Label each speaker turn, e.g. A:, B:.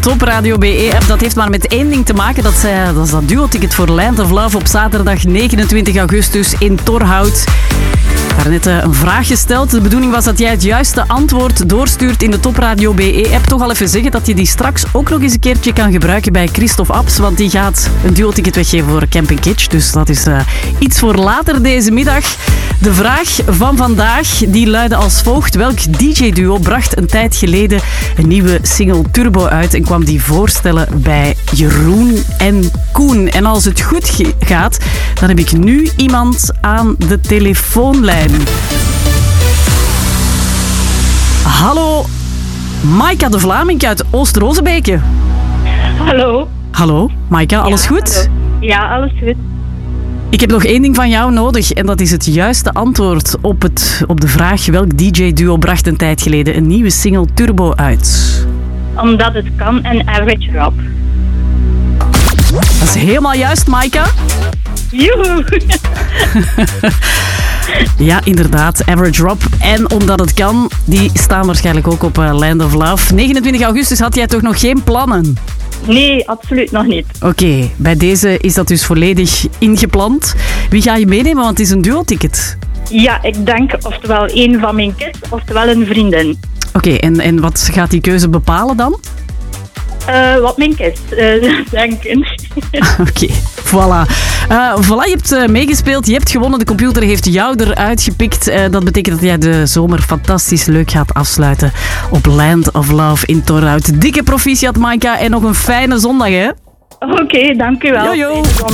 A: Top Radio BE-app, dat heeft maar met één ding te maken. Dat is dat duo-ticket voor Land of Love op zaterdag 29 augustus in Torhout. Daarnet een vraag gesteld. De bedoeling was dat jij het juiste antwoord doorstuurt in de Top Radio BE-app. Toch al even zeggen dat je die straks ook nog eens een keertje kan gebruiken bij Christophe Abs, want die gaat een duo-ticket weggeven voor Camping Kitsch. Dus dat is iets voor later deze middag. De vraag van vandaag die luidde als volgt. Welk DJ-duo bracht een tijd geleden een nieuwe single Turbo uit en kwam die voorstellen bij Jeroen en Koen? En als het goed gaat, dan heb ik nu iemand aan de telefoonlijn. Hallo, Maika de Vlaming uit Oost-Rozebeke.
B: Hallo.
A: Hallo, Maika, alles goed?
B: Hallo. Ja, alles goed.
A: Ik heb nog één ding van jou nodig en dat is het juiste antwoord op de vraag welk DJ-duo bracht een tijd geleden een nieuwe single Turbo uit.
B: Omdat het kan en Average Rob.
A: Dat is helemaal juist, Maika.
B: Joehoe!
A: Ja, inderdaad, Average Rob. En omdat het kan, die staan waarschijnlijk ook op Land of Love. 29 augustus had jij toch nog geen plannen?
B: Nee, absoluut nog niet.
A: Oké, bij deze is dat dus volledig ingepland. Wie ga je meenemen, want het is een duo-ticket.
B: Ja, ik denk oftewel een van mijn kids, oftewel een vriendin.
A: Oké, en wat gaat die keuze bepalen dan?
B: Wat mijn kids denken.
A: Oké, voilà. Voilà, je hebt meegespeeld, je hebt gewonnen. De computer heeft jou eruit gepikt. Dat betekent dat jij de zomer fantastisch leuk gaat afsluiten op Land of Love in Torhout. Dikke proficiat, Maika, en nog een fijne zondag, hè?
B: Oké, dank u wel.
A: Jojo.